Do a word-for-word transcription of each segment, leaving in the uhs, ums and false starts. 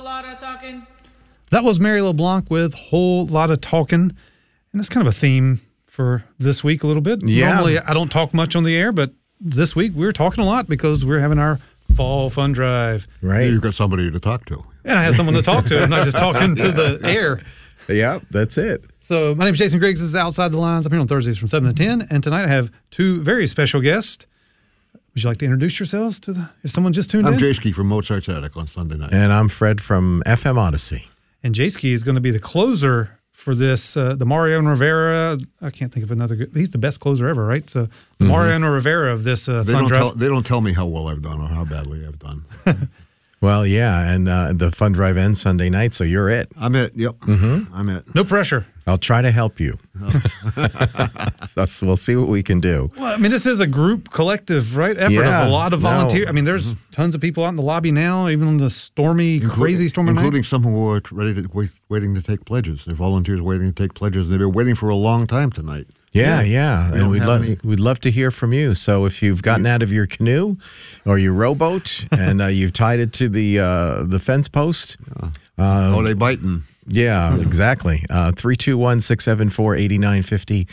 lot of talking. That was Mary LeBlanc with Whole Lot of Talking. And that's kind of a theme for this week a little bit. Yeah. Normally, I don't talk much on the air, but this week we're talking a lot because we're having our fall fun drive. Right. You've got somebody to talk to. And I have someone to talk to. I'm not just talking to the air. Yeah, that's it. So my name is Jason Griggs. This is Outside the Lines. I'm here on Thursdays from seven to ten. And tonight I have two very special guests. Would you like to introduce yourselves to the, if someone just tuned I'm in? Jay Ski from Mozart's Attic on Sunday night. And I'm Fred from F M Odyssey. And Jayski is going to be the closer for this, uh, the Mariano Rivera. I can't think of another good. He's the best closer ever, right? So the mm-hmm. Mariano Rivera of this uh, they fun don't drive. Tell, they don't tell me how well I've done or how badly I've done. Well, yeah, and uh, the fun drive ends Sunday night, so you're it. I'm it. Yep. Mm-hmm. I'm it. No pressure. I'll try to help you. so, so we'll see what we can do. Well, I mean, this is a group collective, right? Effort Yeah, of a lot of volunteers. no. I mean, there's mm-hmm. tons of people out in the lobby now, even on the stormy, Including, crazy stormy including night. some who are ready to wait, waiting to take pledges. They're volunteers waiting to take pledges. They've been waiting for a long time tonight. Yeah, yeah, We and don't we'd have love any- we'd love to hear from you. So if you've gotten out of your canoe or your rowboat and uh, you've tied it to the uh, the fence post, uh, Oh, they biting. yeah, exactly. Uh, three two one, six seven four, eight nine five zero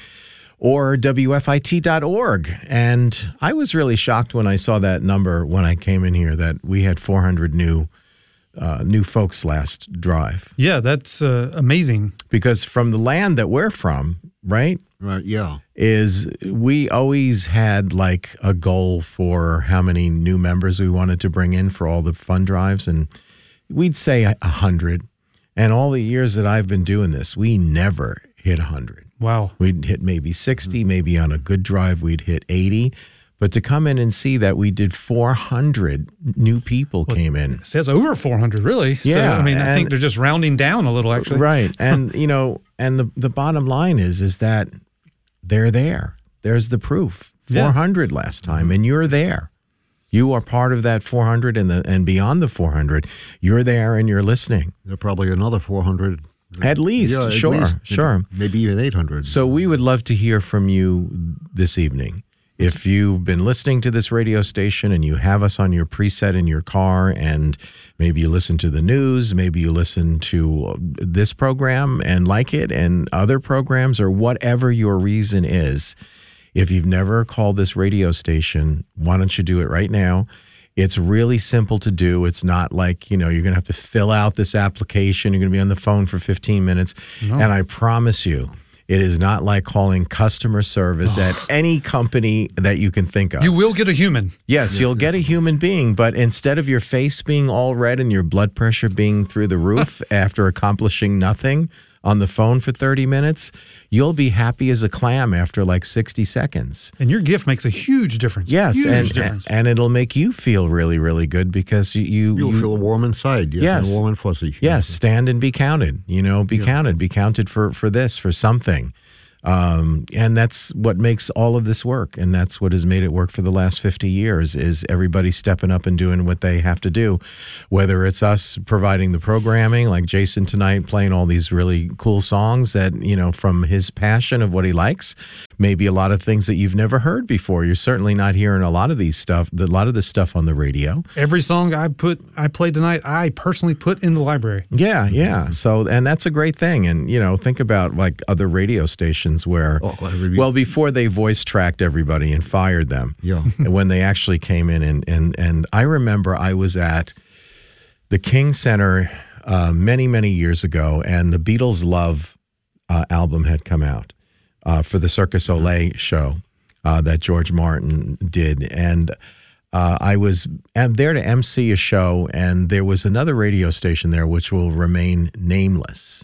or W F I T dot org. And I was really shocked when I saw that number when I came in here that we had four hundred new uh, new folks last drive. Yeah, that's uh, amazing. Because from the land that we're from, right? Right, yeah. Is we always had like a goal for how many new members we wanted to bring in for all the fun drives, and we'd say a hundred. And all the years that I've been doing this, we never hit a hundred. Wow. We'd hit maybe sixty, maybe on a good drive we'd hit eighty. But to come in and see that we did four hundred new people Well, came in. It says over four hundred, really. So, Yeah, I mean, I think and- they're just rounding down a little, actually. Right. And, you know, and the, the bottom line is, is that they're there. There's the proof. Yeah. four hundred last time, and you're there. You are part of that four hundred and the and beyond the four hundred. You're there and you're listening. There are probably another four hundred. At least, Yeah, at sure, least. sure. Maybe even eight hundred. So we would love to hear from you this evening. If you've been listening to this radio station and you have us on your preset in your car, and maybe you listen to the news, maybe you listen to this program and like it and other programs, or whatever your reason is, if you've never called this radio station, why don't you do it right now? It's really simple to do. It's not like, you know, you're going to have to fill out this application. You're going to be on the phone for fifteen minutes. No. And I promise you, it is not like calling customer service at any company that you can think of. You will get a human. Yes, you'll get a human being, but instead of your face being all red and your blood pressure being through the roof after accomplishing nothing on the phone for thirty minutes, you'll be happy as a clam after like sixty seconds. And your gift makes a huge difference. Yes, huge and, difference. and it'll make you feel really, really good because you... you You'll you, feel warm inside. Yes, Yes. and warm and fuzzy. Yes, stand and be counted. You know, be counted. Be counted for, for this, for something. Um, and that's what makes all of this work. And that's what has made it work for the last fifty years is everybody stepping up and doing what they have to do. Whether it's us providing the programming, like Jason tonight playing all these really cool songs that, you know, from his passion of what he likes, maybe a lot of things that you've never heard before. You're certainly not hearing a lot of these stuff, a lot of this stuff on the radio. Every song I put, I played tonight, I personally put in the library. Yeah, yeah. So, and that's a great thing. And, you know, think about like other radio stations where, Oh, I would be- well, before they voice tracked everybody and fired them, Yeah. and when they actually came in. And, and, and I remember I was at the King Center uh, many, many years ago, and the Beatles' Love uh, album had come out uh, for the Circus Olay show uh, that George Martin did. And uh, I was am- there to M C a show, and there was another radio station there which will remain nameless.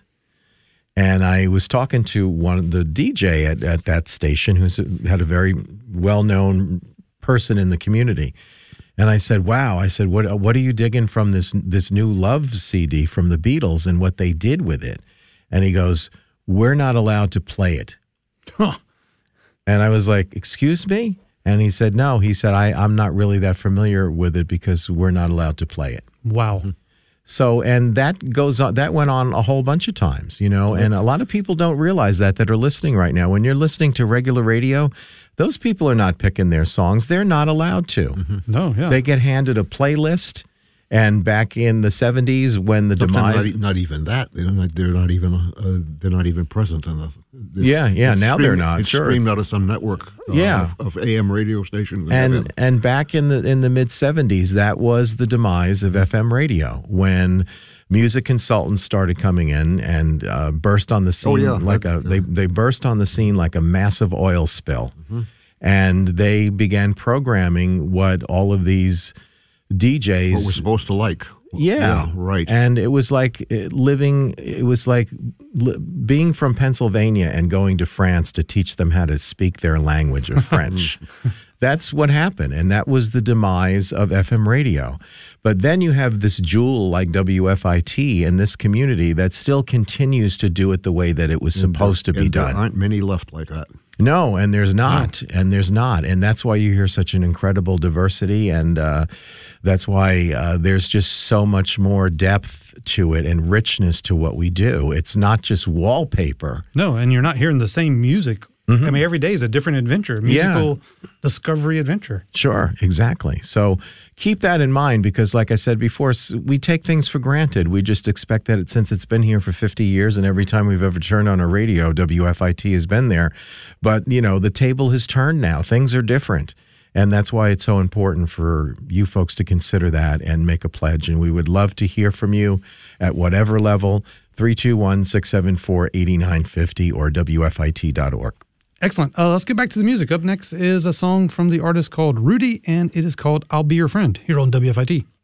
And I was talking to one of the D J at, at that station who's had a very well-known person in the community. And I said, wow, I said, what what are you digging from this this new Love C D from the Beatles and what they did with it? And he goes, we're not allowed to play it. Huh. And I was like, excuse me? And he said, no. He said, I, I'm not really that familiar with it because we're not allowed to play it. Wow. So, and that goes on, that went on a whole bunch of times, you know, and a lot of people don't realize that, that are listening right now. When you're listening to regular radio, those people are not picking their songs. They're not allowed to. No, yeah. They get handed a playlist And back in the seventies, when the Sometimes demise, not, e- not even that. They're not. They're not even. Uh, they're not even present in the. It's, Yeah, yeah, it's now they're streamed- not, It's sure. streamed out of some network. Uh, Yeah. of, of A M radio stations. and F M. and back in the in the mid seventies, that was the demise of F M radio when music consultants started coming in and uh, burst on the scene Oh, yeah, like that- a they they burst on the scene like a massive oil spill, and they began programming what all of these D Js What we're supposed to like. Yeah, right. And it was like uh, living. It was like li- being from Pennsylvania and going to France to teach them how to speak their language of French. That's what happened, and that was the demise of F M radio. But then you have this jewel like W F I T in this community that still continues to do it the way that it was supposed to be and done. There aren't many left like that. No, and there's not, and there's not, and that's why you hear such an incredible diversity, and uh, that's why uh, there's just so much more depth to it and richness to what we do. It's not just wallpaper. No, and you're not hearing the same music. I mean, every day is a different adventure, musical discovery adventure. Sure, exactly. So keep that in mind because, like I said before, s- we take things for granted. We just expect that it, since it's been here for fifty years and every time we've ever turned on a radio, W F I T has been there. But, you know, the table has turned now. Things are different. And that's why it's so important for you folks to consider that and make a pledge. And we would love to hear from you at whatever level, three two one, six seven four, eight nine five zero or W F I T dot org. Excellent. Uh, let's get back to the music. Up next is a song from the artist called Rudy, and it is called I'll Be Your Friend here on W F I T.